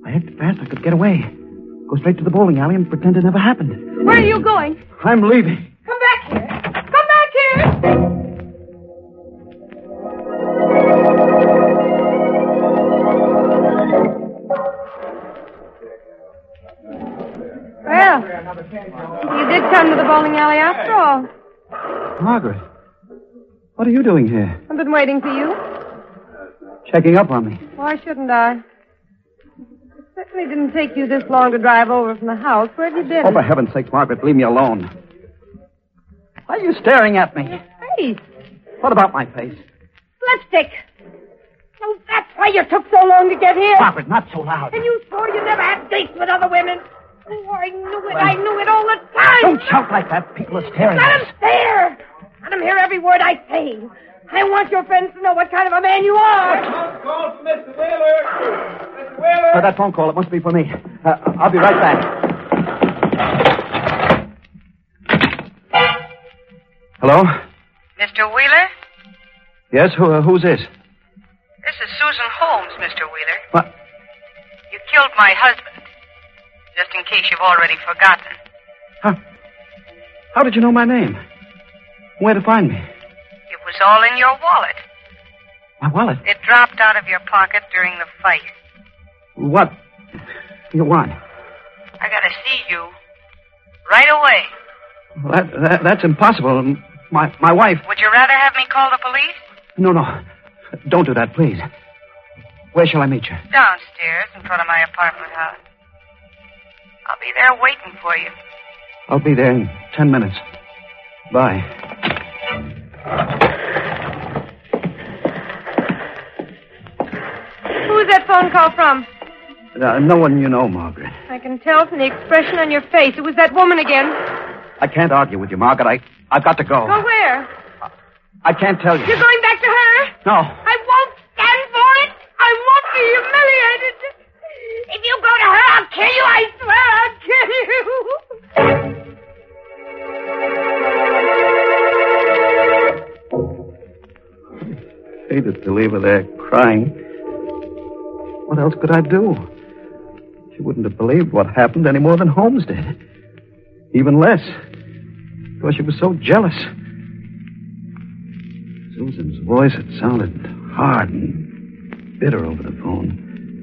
I acted fast. I could get away. Go straight to the bowling alley and pretend it never happened. Where are you going? I'm leaving. Come back here. Come back here. Well, you did come to the bowling alley after all. Margaret, what are you doing here? I've been waiting for you. Checking up on me. Why shouldn't I? It certainly didn't take you this long to drive over from the house. Where have you been? Oh, for heaven's sake, Margaret, leave me alone. Why are you staring at me? Your face. What about my face? Lipstick. Oh, that's why you took so long to get here. Margaret, not so loud. And you swore you never had dates with other women. Oh, I knew it. I knew it all the time. Don't shout like that. People are staring Let at them us. stare. Let them hear every word I say. I want your friends to know what kind of a man you are. Call for Mr. Wheeler. Mr. Wheeler. That phone call, it must be for me. I'll be right back. Hello? Mr. Wheeler? Yes, who's this? This is Susan Holmes, Mr. Wheeler. What? You killed my husband. Just in case you've already forgotten. How did you know my name? Where to find me? It was all in your wallet. My wallet? It dropped out of your pocket during the fight. What? You want? I gotta see you. Right away. Well, that's impossible. My wife... Would you rather have me call the police? No. Don't do that, please. Where shall I meet you? Downstairs, in front of my apartment house. I'll be there waiting for you. I'll be there in 10 minutes. Bye. Who's that phone call from? No one you know, Margaret. I can tell from the expression on your face. It was that woman again. I can't argue with you, Margaret. I've got to go. Go where? I can't tell you. You're going back to her? No. I won't stand for it. I won't be humiliated. If you go to her, I'll kill you. I swear I'll kill you. I hated to leave her there crying. What else could I do? She wouldn't have believed what happened any more than Holmes did. Even less. Because she was so jealous. Susan's voice had sounded hard and bitter over the phone.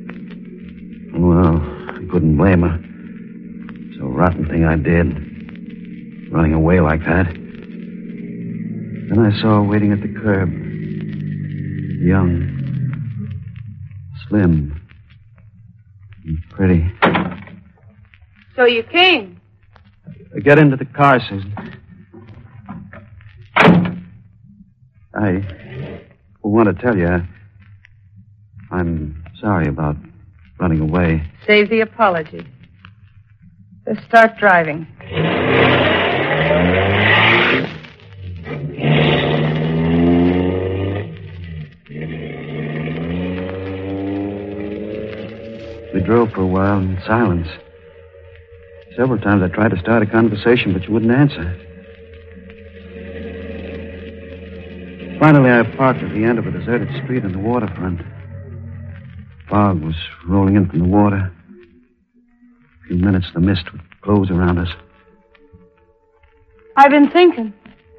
Well, I couldn't blame her. It's a rotten thing I did. Running away like that. Then I saw her waiting at the curb. Young. Slim. And pretty. So you came? Get into the car, Susan. I want to tell you, I'm sorry about running away. Save the apology. Just start driving. We drove for a while in silence. Several times I tried to start a conversation, but she wouldn't answer. Finally, I parked at the end of a deserted street on the waterfront. Fog was rolling in from the water. In a few minutes, the mist would close around us. I've been thinking.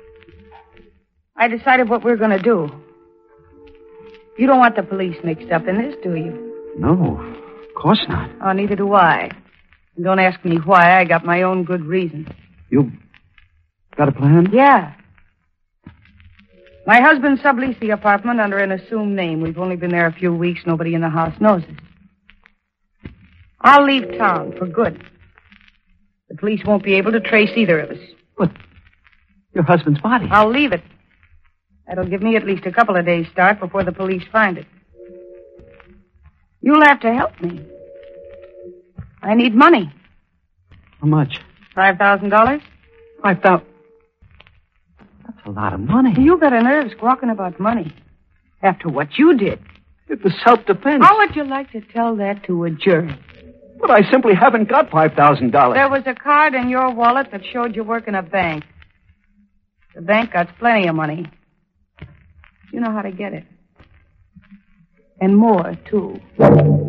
I decided what we're going to do. You don't want the police mixed up in this, do you? No, of course not. Oh, neither do I. And don't ask me why. I got my own good reasons. You got a plan? Yeah. My husband subleased the apartment under an assumed name. We've only been there a few weeks. Nobody in the house knows it. I'll leave town for good. The police won't be able to trace either of us. But your husband's body. I'll leave it. That'll give me at least a couple of days' start before the police find it. You'll have to help me. I need money. How much? $5,000? $5,000. That's a lot of money. You got a nerve squawking about money. After what you did. It was self-defense. How would you like to tell that to a jury? But I simply haven't got $5,000. There was a card in your wallet that showed you work in a bank. The bank got plenty of money. You know how to get it. And more, too.